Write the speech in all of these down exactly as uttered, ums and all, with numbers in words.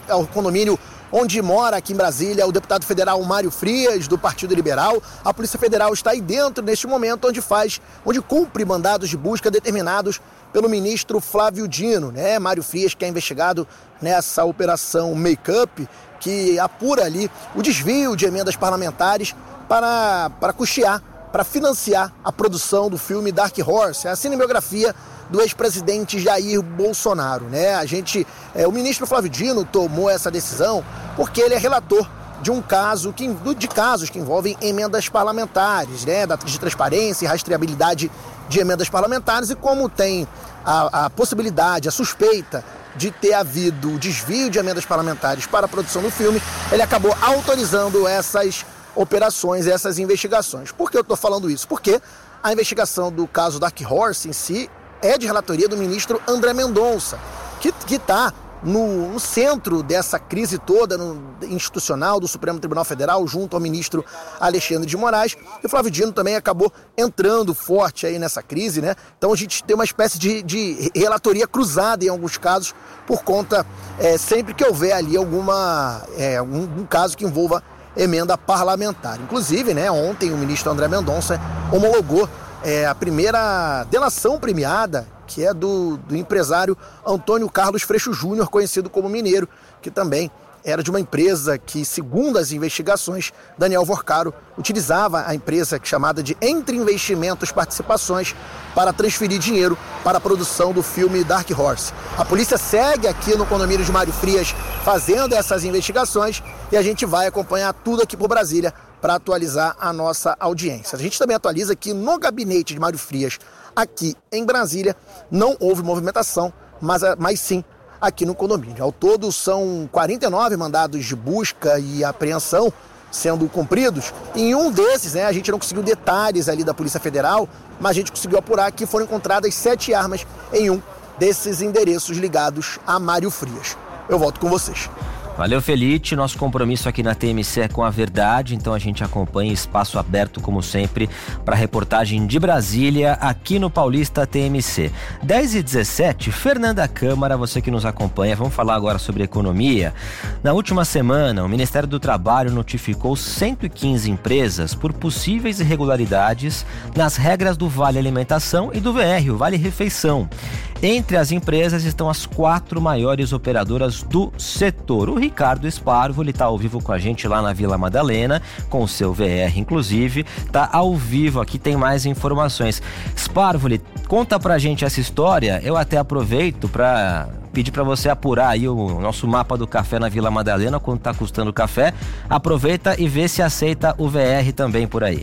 ao condomínio onde mora aqui em Brasília o deputado federal Mário Frias, do Partido Liberal. A Polícia Federal está aí dentro neste momento, onde faz, onde cumpre mandados de busca determinados pelo ministro Flávio Dino, né? Mário Frias, que é investigado nessa operação Make-up, que apura ali o desvio de emendas parlamentares para, para custear, para financiar a produção do filme Dark Horse, a cinebiografia do ex-presidente Jair Bolsonaro, né? A gente, é, o ministro Flávio Dino tomou essa decisão porque ele é relator de um caso, que, de casos que envolvem emendas parlamentares, né? De transparência e rastreabilidade de emendas parlamentares, e como tem a, a possibilidade, a suspeita de ter havido desvio de emendas parlamentares para a produção do filme, ele acabou autorizando essas operações, essas investigações. Por que eu estou falando isso? Porque a investigação do caso Dark Horse em si é de relatoria do ministro André Mendonça, que está no, no centro dessa crise toda no, institucional do Supremo Tribunal Federal, junto ao ministro Alexandre de Moraes. E o Flávio Dino também acabou entrando forte aí nessa crise, né? Então a gente tem uma espécie de, de relatoria cruzada em alguns casos, por conta, é, sempre que houver ali alguma, é, um, um caso que envolva emenda parlamentar. Inclusive, né, ontem o ministro André Mendonça homologou é, a primeira delação premiada, que é do, do empresário Antônio Carlos Freixo Júnior, conhecido como Mineiro, que também era de uma empresa que, segundo as investigações, Daniel Vorcaro utilizava a empresa chamada de Entre Investimentos Participações para transferir dinheiro para a produção do filme Dark Horse. A polícia segue aqui no condomínio de Mário Frias fazendo essas investigações e a gente vai acompanhar tudo aqui por Brasília para atualizar a nossa audiência. A gente também atualiza que no gabinete de Mário Frias, aqui em Brasília, não houve movimentação, mas, mas sim aqui no condomínio. Ao todo, são quarenta e nove mandados de busca e apreensão sendo cumpridos. Em um desses, né, a gente não conseguiu detalhes ali da Polícia Federal, mas a gente conseguiu apurar que foram encontradas sete armas em um desses endereços ligados a Mário Frias. Eu volto com vocês. Valeu, Felite. Nosso compromisso aqui na T M C é com a verdade, então a gente acompanha, espaço aberto, como sempre, para reportagem de Brasília, aqui no Paulista T M C. dez e dezessete, Fernanda Câmara, você que nos acompanha, vamos falar agora sobre economia. Na última semana, o Ministério do Trabalho notificou cento e quinze empresas por possíveis irregularidades nas regras do Vale Alimentação e do V R, o Vale Refeição. Entre as empresas estão as quatro maiores operadoras do setor. O Ricardo Sparvo, ele está ao vivo com a gente lá na Vila Madalena, com o seu V R, inclusive, está ao vivo aqui, tem mais informações. Sparvo, conta pra gente essa história. Eu até aproveito para pedir para você apurar aí o nosso mapa do café na Vila Madalena, quanto está custando o café. Aproveita e vê se aceita o V R também por aí.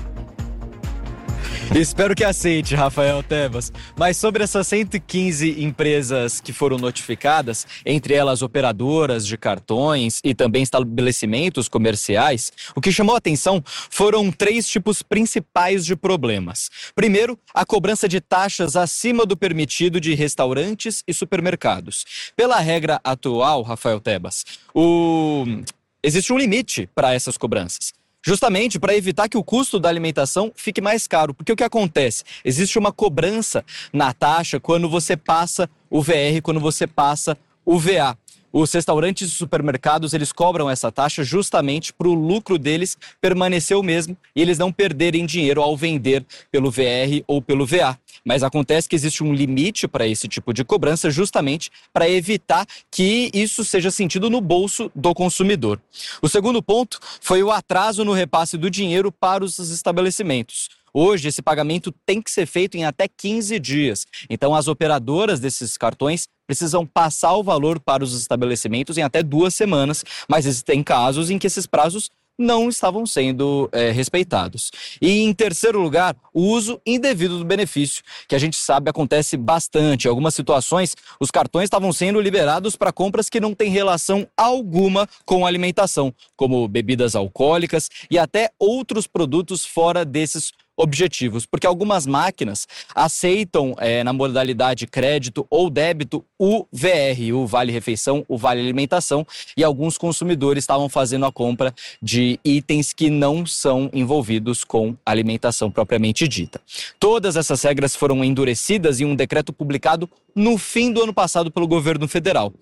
Espero que aceite, Rafael Tebas. Mas sobre essas cento e quinze empresas que foram notificadas, entre elas operadoras de cartões e também estabelecimentos comerciais, o que chamou a atenção foram três tipos principais de problemas. Primeiro, a cobrança de taxas acima do permitido de restaurantes e supermercados. Pela regra atual, Rafael Tebas, o... existe um limite para essas cobranças. Justamente para evitar que o custo da alimentação fique mais caro. Porque o que acontece? Existe uma cobrança na taxa quando você passa o V R, quando você passa o V A. Os restaurantes e supermercados, eles cobram essa taxa justamente para o lucro deles permanecer o mesmo e eles não perderem dinheiro ao vender pelo V R ou pelo V A. Mas acontece que existe um limite para esse tipo de cobrança justamente para evitar que isso seja sentido no bolso do consumidor. O segundo ponto foi o atraso no repasse do dinheiro para os estabelecimentos. Hoje, esse pagamento tem que ser feito em até quinze dias. Então, as operadoras desses cartões precisam passar o valor para os estabelecimentos em até duas semanas, mas existem casos em que esses prazos não estavam sendo é, respeitados. E, em terceiro lugar, o uso indevido do benefício, que a gente sabe acontece bastante. Em algumas situações, os cartões estavam sendo liberados para compras que não têm relação alguma com alimentação, como bebidas alcoólicas e até outros produtos fora desses objetivos, porque algumas máquinas aceitam é, na modalidade crédito ou débito o V R, o Vale Refeição, o Vale Alimentação, e alguns consumidores estavam fazendo a compra de itens que não são envolvidos com alimentação propriamente dita. Todas essas regras foram endurecidas em um decreto publicado no fim do ano passado pelo governo federal.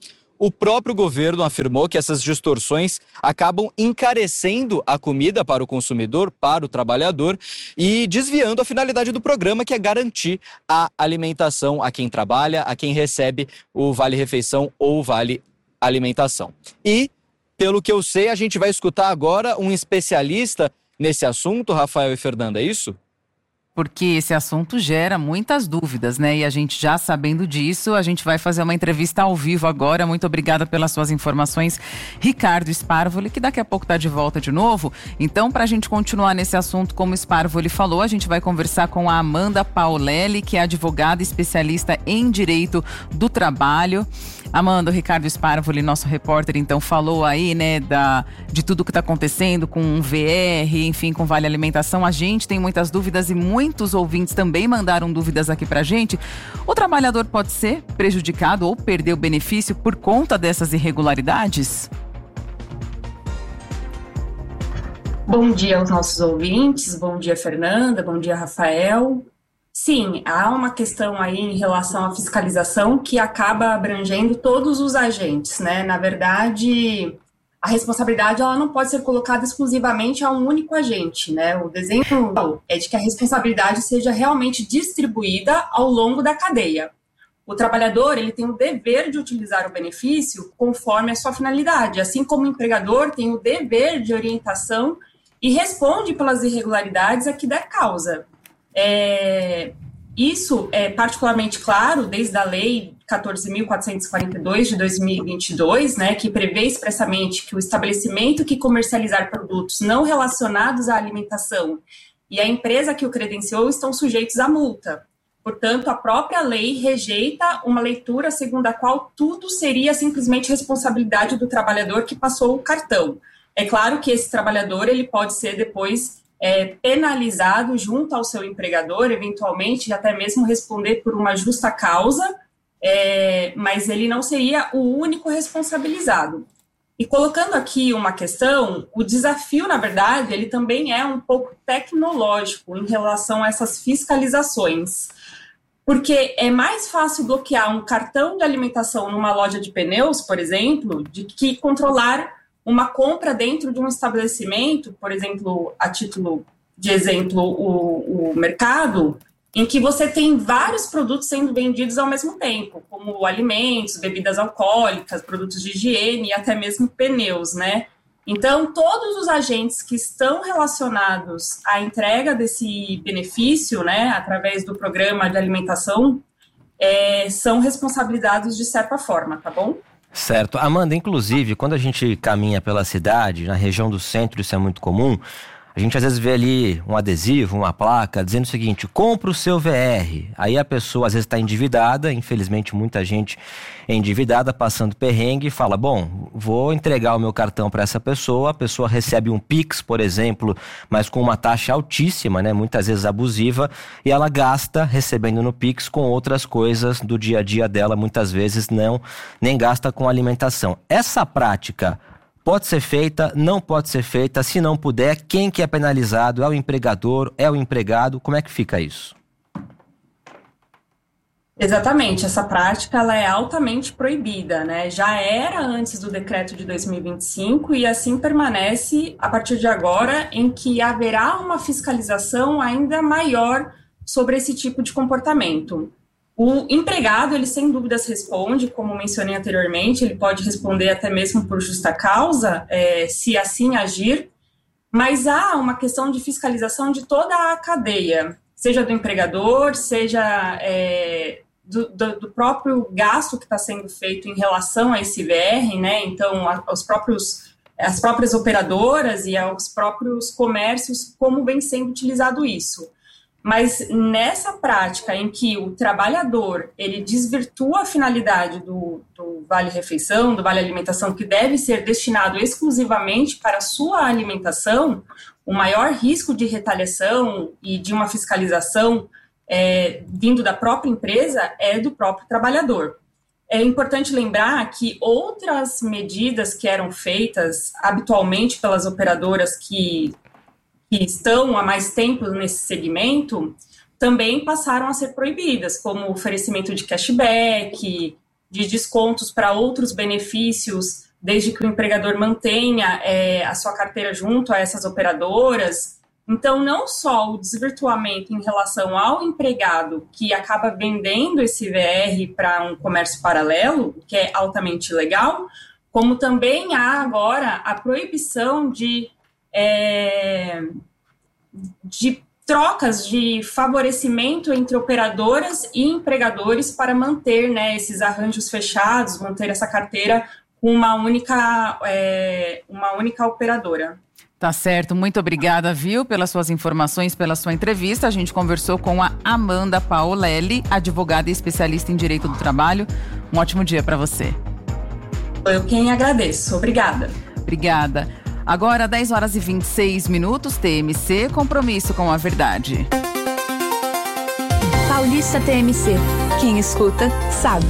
o próprio governo afirmou que essas distorções acabam encarecendo a comida para o consumidor, para o trabalhador, e desviando a finalidade do programa, que é garantir a alimentação a quem trabalha, a quem recebe o Vale-Refeição ou Vale-Alimentação. E, pelo que eu sei, a gente vai escutar agora um especialista nesse assunto, Rafael e Fernanda, é isso? Porque esse assunto gera muitas dúvidas, né? E a gente já sabendo disso, a gente vai fazer uma entrevista ao vivo agora. Muito obrigada pelas suas informações, Ricardo Sparvoli, que daqui a pouco está de volta de novo. Então, para a gente continuar nesse assunto, como o Sparvoli falou, a gente vai conversar com a Amanda Paolelli, que é advogada especialista em direito do trabalho. Amanda, o Ricardo Sparvoli, nosso repórter, então, falou aí, né, da, de tudo que está acontecendo com o V R, enfim, com Vale Alimentação. A gente tem muitas dúvidas e muitos ouvintes também mandaram dúvidas aqui pra gente. O trabalhador pode ser prejudicado ou perder o benefício por conta dessas irregularidades? Bom dia aos nossos ouvintes, bom dia, Fernanda, bom dia, Rafael. Sim, há uma questão aí em relação à fiscalização que acaba abrangendo todos os agentes, né? Na verdade, a responsabilidade ela não pode ser colocada exclusivamente a um único agente, né? O desenho é de que a responsabilidade seja realmente distribuída ao longo da cadeia. O trabalhador ele tem o dever de utilizar o benefício conforme a sua finalidade, assim como o empregador tem o dever de orientação e responde pelas irregularidades a que der causa. É, isso é particularmente claro desde a Lei quatorze mil quatrocentos e quarenta e dois de dois mil e vinte e dois, né, que prevê expressamente que o estabelecimento que comercializar produtos não relacionados à alimentação e a empresa que o credenciou estão sujeitos à multa. Portanto, a própria lei rejeita uma leitura segundo a qual tudo seria simplesmente responsabilidade do trabalhador que passou o cartão. É claro que esse trabalhador ele pode ser depois É, penalizado junto ao seu empregador, eventualmente até mesmo responder por uma justa causa, é, mas ele não seria o único responsabilizado. E colocando aqui uma questão, o desafio, na verdade, ele também é um pouco tecnológico em relação a essas fiscalizações, porque é mais fácil bloquear um cartão de alimentação numa loja de pneus, por exemplo, de que controlar uma compra dentro de um estabelecimento, por exemplo, a título de exemplo, o, o mercado, em que você tem vários produtos sendo vendidos ao mesmo tempo, como alimentos, bebidas alcoólicas, produtos de higiene e até mesmo pneus, né? Então, todos os agentes que estão relacionados à entrega desse benefício, né, através do programa de alimentação, é, são responsabilizados de certa forma, tá bom? Certo. Amanda, inclusive, quando a gente caminha pela cidade, na região do centro, isso é muito comum, a gente às vezes vê ali um adesivo, uma placa, dizendo o seguinte: compra o seu V R. Aí a pessoa às vezes está endividada, infelizmente muita gente é endividada, passando perrengue, e fala, bom, vou entregar o meu cartão para essa pessoa, a pessoa recebe um Pix, por exemplo, mas com uma taxa altíssima, né, muitas vezes abusiva, e ela gasta recebendo no Pix com outras coisas do dia a dia dela, muitas vezes não, nem gasta com alimentação. Essa prática pode ser feita, não pode ser feita? Se não puder, quem que é penalizado? É o empregador? É o empregado? Como é que fica isso? Exatamente, essa prática ela é altamente proibida, né? Já era antes do decreto de dois mil e vinte e cinco e assim permanece a partir de agora, em que haverá uma fiscalização ainda maior sobre esse tipo de comportamento. O empregado, ele sem dúvidas responde, como mencionei anteriormente, ele pode responder até mesmo por justa causa, é, se assim agir, mas há uma questão de fiscalização de toda a cadeia, seja do empregador, seja é, do, do, do próprio gasto que está sendo feito em relação a esse V R, né? Então, aos próprios, as próprias operadoras e aos próprios comércios, como vem sendo utilizado isso. Mas nessa prática em que o trabalhador ele desvirtua a finalidade do, do Vale-Refeição, do Vale-Alimentação, que deve ser destinado exclusivamente para a sua alimentação, o maior risco de retaliação e de uma fiscalização é, vindo da própria empresa é do próprio trabalhador. É importante lembrar que outras medidas que eram feitas habitualmente pelas operadoras que que estão há mais tempo nesse segmento, também passaram a ser proibidas, como o oferecimento de cashback, de descontos para outros benefícios, desde que o empregador mantenha é, a sua carteira junto a essas operadoras. Então, não só o desvirtuamento em relação ao empregado que acaba vendendo esse V R para um comércio paralelo, que é altamente ilegal, como também há agora a proibição de, é, de trocas de favorecimento entre operadoras e empregadores para manter, né, esses arranjos fechados, manter essa carteira com uma única, é, uma única operadora. Tá certo, muito obrigada, viu, pelas suas informações, pela sua entrevista. A gente conversou com a Amanda Paolelli, advogada e especialista em Direito do Trabalho. Um ótimo dia para você. Eu quem agradeço. Obrigada. Obrigada. Agora, dez horas e vinte e seis minutos, T M C, compromisso com a verdade. Paulista T M C. Quem escuta, sabe.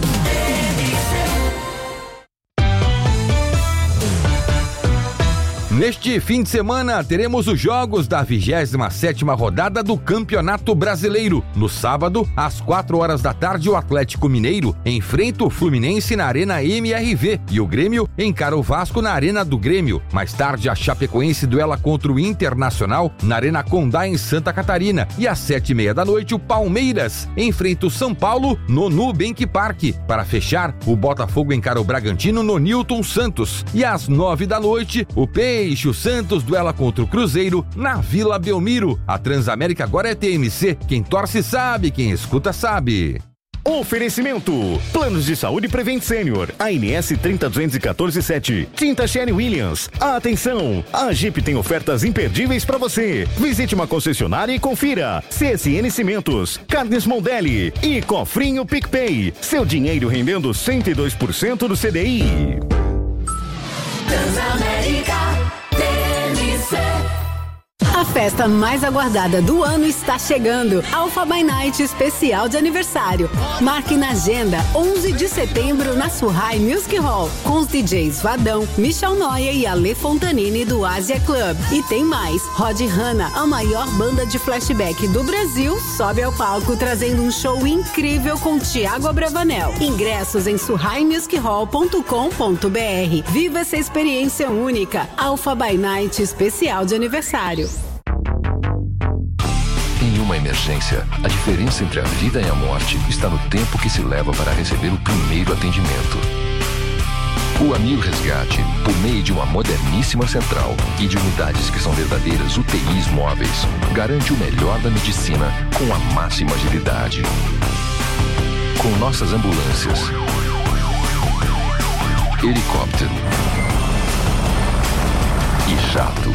Neste fim de semana, teremos os jogos da vigésima sétima rodada do Campeonato Brasileiro. No sábado, às quatro horas da tarde, o Atlético Mineiro enfrenta o Fluminense na Arena M R V e o Grêmio encara o Vasco na Arena do Grêmio. Mais tarde, a Chapecoense duela contra o Internacional na Arena Condá, em Santa Catarina. E às sete e meia da noite, o Palmeiras enfrenta o São Paulo no Nubank Park. Para fechar, o Botafogo encara o Bragantino no Newton Santos. E às nove da noite, o P o Santos duela contra o Cruzeiro na Vila Belmiro. A Transamérica agora é T M C. Quem torce sabe, quem escuta sabe. Oferecimento: Planos de Saúde Prevent Senior, A N S trinta duzentos e quatorze sete, Tinta Sherry Williams. Atenção, a Jeep tem ofertas imperdíveis para você. Visite uma concessionária e confira. C S N Cimentos, Carnes Mondelli e Cofrinho PicPay. Seu dinheiro rendendo cento e dois por cento do C D I. Transamérica. A festa mais aguardada do ano está chegando. Alpha by Night especial de aniversário. Marque na agenda onze de setembro na Surrai Music Hall, com os D Js Vadão, Michel Noia e Ale Fontanini do Asia Club. E tem mais, Rod Hanna, a maior banda de flashback do Brasil, sobe ao palco trazendo um show incrível com Thiago Abravanel. Ingressos em surrai music hall ponto com ponto b r. Viva essa experiência única. Alpha by Night especial de aniversário. Em uma emergência, a diferença entre a vida e a morte está no tempo que se leva para receber o primeiro atendimento. O Amil Resgate, por meio de uma moderníssima central e de unidades que são verdadeiras U T Is móveis, garante o melhor da medicina com a máxima agilidade. Com nossas ambulâncias, helicóptero e jato.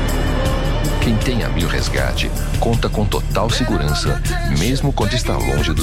Quem tem Amil Resgate conta com total segurança, mesmo quando está longe do